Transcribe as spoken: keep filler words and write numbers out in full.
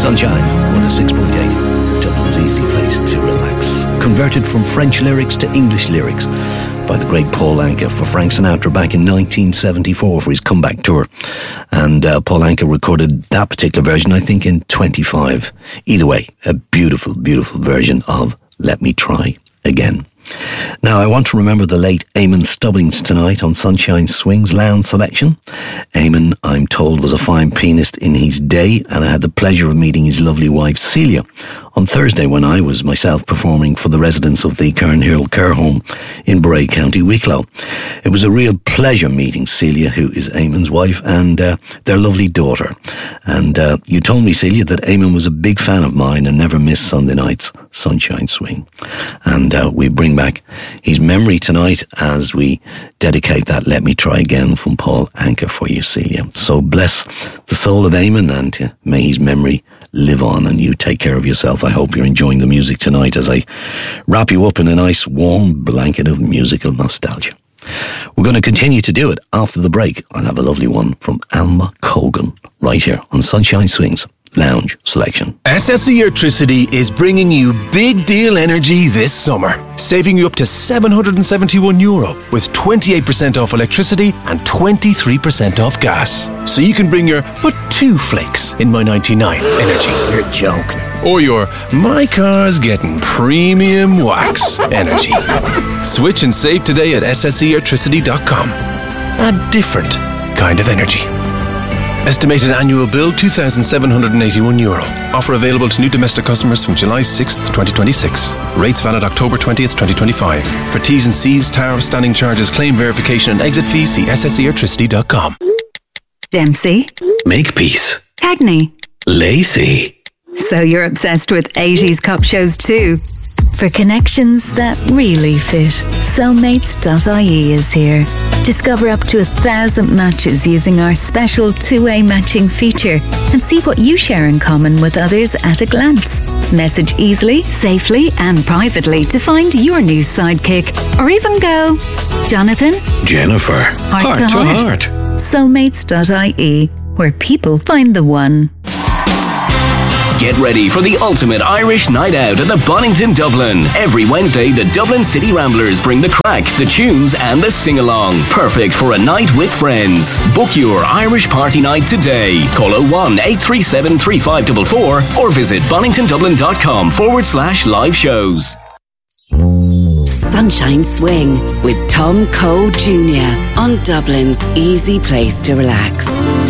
Sunshine, one oh six point eight. Dublin's easy place to relax. Converted from French lyrics to English lyrics by the great Paul Anka for Frank Sinatra back in nineteen seventy-four for his comeback tour. And uh, Paul Anka recorded that particular version, I think, in twenty-five. Either way, a beautiful, beautiful version of Let Me Try Again. Now, I want to remember the late Eamon Stubbings tonight on Sunshine Swings Lounge Selection. Eamon, I'm told, was a fine pianist in his day, and I had the pleasure of meeting his lovely wife Celia on Thursday when I was myself performing for the residents of the Kernhill Care Home in Bray, County Wicklow. It was a real pleasure meeting Celia, who is Eamon's wife, and uh, their lovely daughter. And uh, you told me, Celia, that Eamon was a big fan of mine and never missed Sunday night's Sunshine Swing. And uh, we bring back his memory tonight as we dedicate that Let Me Try Again from Paul Anka for you, Celia. So bless the soul of Eamon, and uh, may his memory live on, and you take care of yourself. I hope you're enjoying the music tonight as I wrap you up in a nice warm blanket of musical nostalgia. We're going to continue to do it after the break. I'll have a lovely one from Alma Cogan right here on Sunshine Swings Lounge Selection. S S E Electricity is bringing you big deal energy this summer, saving you up to seven hundred seventy-one euro with twenty-eight percent off electricity and twenty-three percent off gas. So you can bring your but two flakes in my ninety-nine energy. You're joking. Or your my car's getting premium wax energy. Switch and save today at s s e electricity dot com. A different kind of energy. Estimated annual bill two thousand seven hundred eighty-one euro. Offer available to new domestic customers from July sixth, twenty twenty-six. Rates valid October twentieth, twenty twenty-five. For T's and C's, tariff, standing charges, claim verification and exit fees, see s s e electricity dot com. Dempsey. Makepeace. Cagney. Lacey. So you're obsessed with eighties cop shows too? For connections that really fit, soulmates dot I E is here. Discover up to a thousand matches using our special two-way matching feature and see what you share in common with others at a glance. Message easily, safely and privately to find your new sidekick, or even go, Jonathan, Jennifer, heart, heart to to heart. heart. soulmates dot I E, where people find the one. Get ready for the ultimate Irish night out at the Bonington Dublin. Every Wednesday, the Dublin City Ramblers bring the crack, the tunes and the sing-along. Perfect for a night with friends. Book your Irish party night today. Call oh one, eight three seven, three five four four or visit boningtondublin.com forward slash live shows. Sunshine Swing with Tom Cole Junior on Dublin's easy place to relax.